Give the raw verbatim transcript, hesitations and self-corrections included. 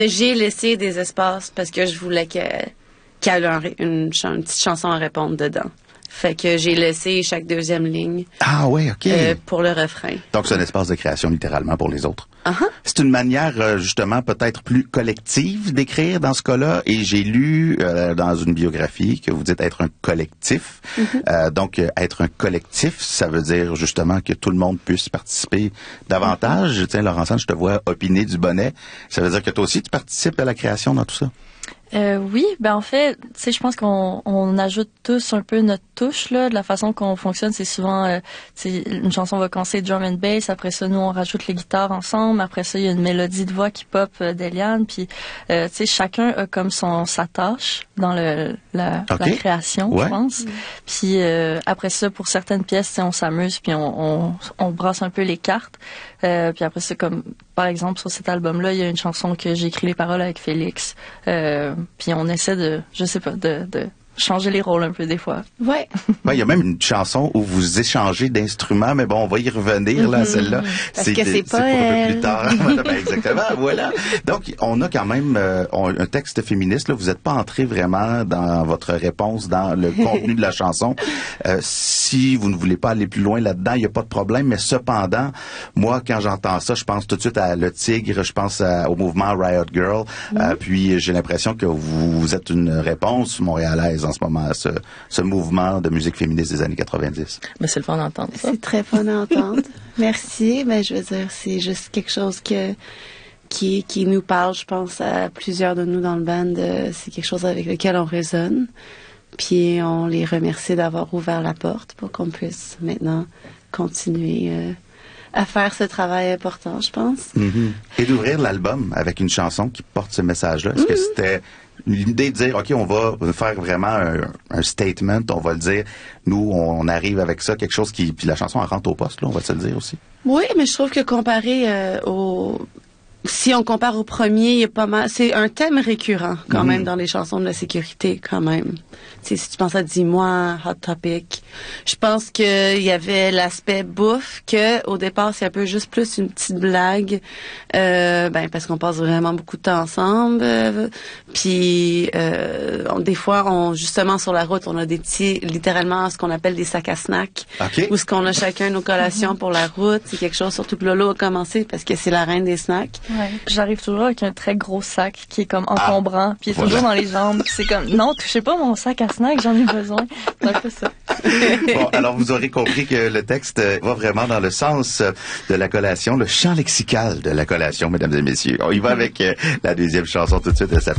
J'ai laissé des espaces parce que je voulais que, qu'elle ait un, une, ch- une petite chanson à répondre dedans. Fait que j'ai laissé chaque deuxième ligne. Ah oui, OK. Euh, pour le refrain. Donc, c'est un espace de création littéralement pour les autres. Uh-huh. C'est une manière, euh, justement, peut-être plus collective d'écrire dans ce cas-là. Et j'ai lu euh, dans une biographie que vous dites être un collectif. Mm-hmm. Euh, donc, euh, être un collectif, ça veut dire justement que tout le monde puisse participer davantage. Mm-hmm. Tiens, Laurence, je te vois opiner du bonnet. Ça veut dire que toi aussi, tu participes à la création dans tout ça? Euh, oui, ben en fait, tu sais, je pense qu'on on ajoute tous un peu notre touche là. De la façon qu'on fonctionne, c'est souvent, euh, tu sais, une chanson va commencer drum and bass. Après ça, nous on rajoute les guitares ensemble. Après ça, il y a une mélodie de voix qui pop euh, d'Eliane. Puis, euh, tu sais, chacun a comme son sa tâche dans le la, okay. la création, ouais. je pense. Mm. Puis euh, après ça, pour certaines pièces, tu sais, on s'amuse puis on, on on brasse un peu les cartes. Euh, puis après ça, comme par exemple sur cet album-là, il y a une chanson que j'ai écrit les paroles avec Félix. Euh, puis on essaie de, je sais pas, de, de changer les rôles un peu des fois. Ouais. Ouais, il y a même une chanson où vous échangez d'instruments, mais bon, on va y revenir là, mm-hmm. celle-là. Parce c'est, que c'est pas c'est elle. Pour un peu plus tard. Voilà, ben, exactement. Voilà. Donc, on a quand même euh, on, un texte féministe. Là, vous n'êtes pas entré vraiment dans votre réponse, dans le contenu de la chanson. Euh, si vous ne voulez pas aller plus loin là-dedans, il n'y a pas de problème. Mais cependant, moi, quand j'entends ça, je pense tout de suite à Le Tigre, je pense à, au mouvement Riot Girl. Mm-hmm. Euh, puis j'ai l'impression que vous, vous êtes une réponse montréalaise en ce moment à ce, ce mouvement de musique féministe des années quatre-vingt-dix. Mais c'est le fun d'entendre ça. C'est très fun d'entendre. Merci. Mais je veux dire, c'est juste quelque chose que qui qui nous parle, je pense, à plusieurs de nous dans le band. C'est quelque chose avec lequel on résonne. Puis on les remercie d'avoir ouvert la porte pour qu'on puisse maintenant continuer euh, à faire ce travail important, je pense. Mm-hmm. Et d'ouvrir l'album avec une chanson qui porte ce message-là. Est-ce mm-hmm. que c'était l'idée de dire, OK, on va faire vraiment un, un statement, on va le dire, nous, on arrive avec ça, quelque chose qui... Puis la chanson, elle rentre au poste, là, on va se le dire aussi. Oui, mais je trouve que comparé euh, au... Si on compare au premier, il y a pas mal... C'est un thème récurrent, quand mmh. même, dans les chansons de la sécurité, quand même. T'sais, si tu penses à Dis-moi, Hot Topic, je pense qu'il y avait l'aspect bouffe, que au départ, c'est un peu juste plus une petite blague, euh, ben parce qu'on passe vraiment beaucoup de temps ensemble. Euh, puis, euh, on, des fois, on justement, sur la route, on a des petits, littéralement, ce qu'on appelle des sacs à snack. Okay. Où ce qu'on a chacun nos collations pour la route. C'est quelque chose, surtout que Lolo a commencé, parce que c'est la reine des snacks. Ouais. J'arrive toujours avec un très gros sac qui est comme encombrant, ah, puis il est voilà. toujours dans les jambes. C'est comme, non, touchez pas mon sac à snack, j'en ai besoin. C'est un peu ça. Bon, alors vous aurez compris que le texte va vraiment dans le sens de la collation, le champ lexical de la collation, mesdames et messieurs. On y va avec la deuxième chanson tout de suite, elle s'appelle